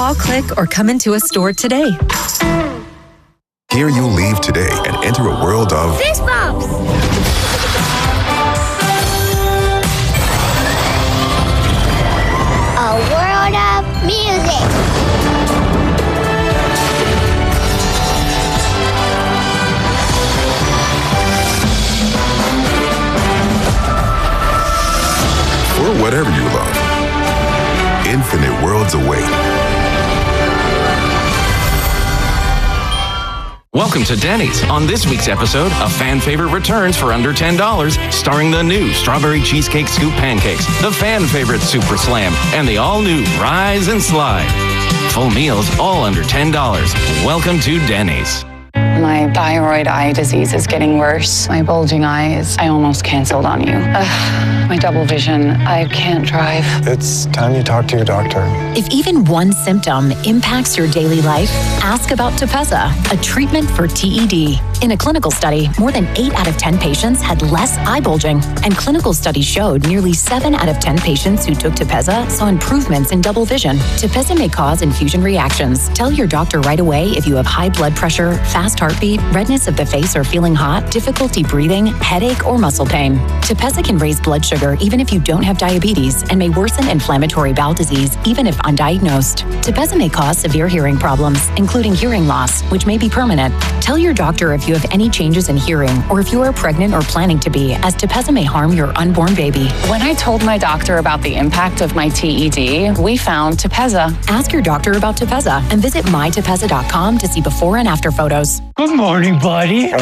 Call, click, or come into a store today. Here you leave today and enter a world of Fish bumps! A world of music. For whatever you love, infinite worlds await. Welcome to Denny's. On this week's episode, a fan favorite returns for under $10, starring the new Strawberry Cheesecake Scoop Pancakes, the fan favorite Super Slam, and the all-new Rise and Slide. Full meals, all under $10. Welcome to Denny's. My thyroid eye disease is getting worse. My bulging eyes, I almost canceled on you. My double vision, I can't drive. It's time you talk to your doctor. If even one symptom impacts your daily life, ask about Tepezza, a treatment for TED. In a clinical study, more than 8 out of 10 patients had less eye bulging, and clinical studies showed nearly 7 out of 10 patients who took Tepezza saw improvements in double vision. Tepezza may cause infusion reactions. Tell your doctor right away if you have high blood pressure, fast heartbeat, redness of the face or feeling hot, difficulty breathing, headache, or muscle pain. Tepezza can raise blood sugar even if you don't have diabetes and may worsen inflammatory bowel disease even if undiagnosed. Tepezza may cause severe hearing problems, including hearing loss, which may be permanent. Tell your doctor if you have any changes in hearing or if you are pregnant or planning to be, as Tepezza may harm your unborn baby. When I told my doctor about the impact of my TED, we found Tepezza. Ask your doctor about Tepezza and visit mytepezza.com to see before and after photos. Good morning, buddy.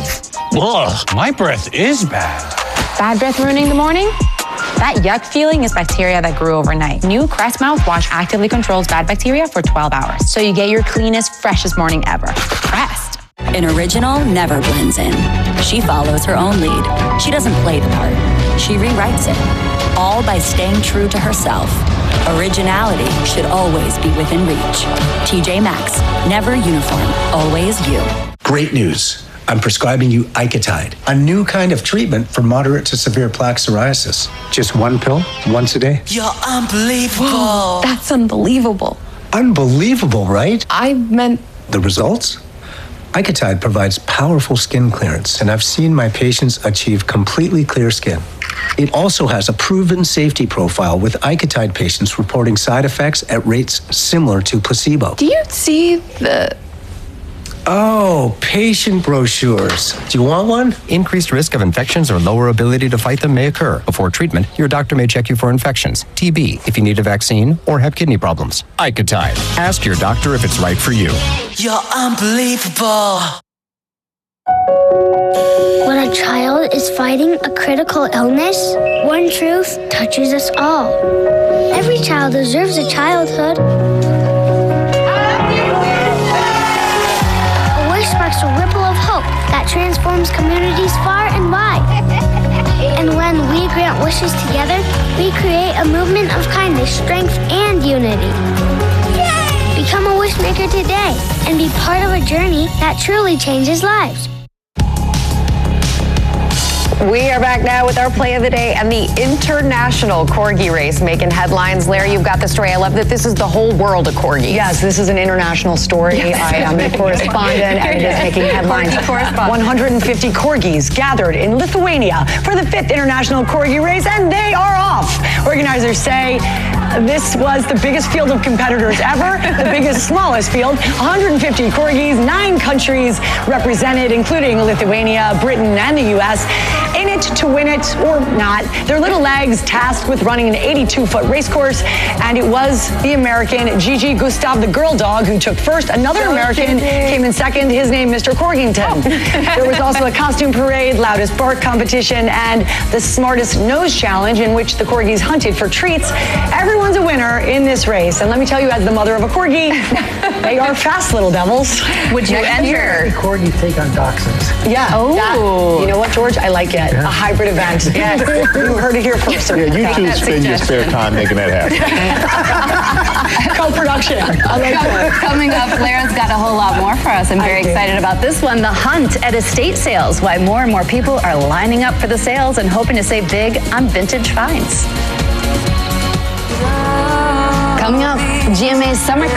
Ugh, my breath is bad. Bad breath ruining the morning? That yuck feeling is bacteria that grew overnight. New Crest mouthwash actively controls bad bacteria for 12 hours, so you get your cleanest, freshest morning ever. Crest. An original never blends in. She follows her own lead. She doesn't play the part. She rewrites it, all by staying true to herself. Originality should always be within reach. TJ Maxx, never uniform, always you. Great news. I'm prescribing you Icotide, a new kind of treatment for moderate to severe plaque psoriasis. Just one pill, once a day. You're unbelievable. Whoa, that's unbelievable. Unbelievable, right? I meant... The results? Icotide provides powerful skin clearance, and I've seen my patients achieve completely clear skin. It also has a proven safety profile, with Icotide patients reporting side effects at rates similar to placebo. Do you see the... Oh, patient brochures. Do you want one? Increased risk of infections or lower ability to fight them may occur. Before treatment, your doctor may check you for infections, TB, if you need a vaccine, or have kidney problems. Icotide. Ask your doctor if it's right for you. You're unbelievable. When a child is fighting a critical illness, one truth touches us all. Every child deserves a childhood. Sparks a ripple of hope that transforms communities far and wide. And when we grant wishes together, we create a movement of kindness, strength, and unity. Yay! Become a wishmaker today and be part of a journey that truly changes lives. We are back now with our play of the day and the international corgi race making headlines. Larry, you've got the story. I love that this is the whole world of corgis. Yes, this is an international story. I am a correspondent and it is making headlines. 150 corgis gathered in Lithuania for the 5th International Corgi Race, and they are off. Organizers say this was the biggest field of competitors ever, the biggest, smallest field. 150 corgis, 9 countries represented, including Lithuania, Britain, and the U.S. In it to win it or not. Their little legs tasked with running an 82-foot race course, and it was the American Gigi Gustav, the girl dog, who took first. Another American came in second, his name Mr. Corgington. There was also a costume parade, loudest bark competition, and the smartest nose challenge, in which the corgis hunted for treats. Everyone's a winner in this race, and let me tell you, as the mother of a corgi, they are fast little devils. Would you enter? Corgis take on dachshunds. Yeah. Oh. You know what, George? I like it. A hybrid event. Yes. You heard it here first. Yeah, you two spend your spare time making that happen. Co-production. I like that. Coming up, Lara's got a whole lot more for us. I'm very excited about this one. The hunt at estate sales. Why more and more people are lining up for the sales and hoping to save big on vintage finds. Coming up, GMA's summer